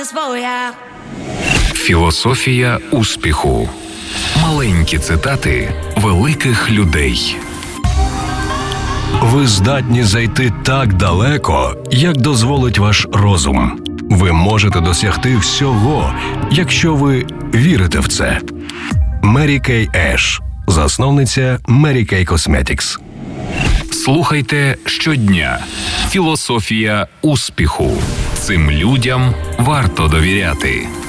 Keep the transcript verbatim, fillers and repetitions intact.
Філософія успіху. Маленькі цитати великих людей. Ви здатні зайти так далеко, як дозволить ваш розум. Ви можете досягти всього, якщо ви вірите в це. Мері Кей Еш, засновниця Мері Кей Cosmetics. Слухайте щодня. Філософія успіху. Цим людям варто довіряти.